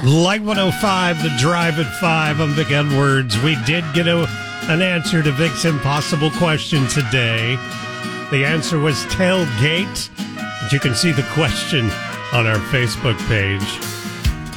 Light 105, The Drive at 5. I'm Vic Edwards. We did get an answer to Vic's impossible question today. The answer was tailgate. But you can see the question on our Facebook page.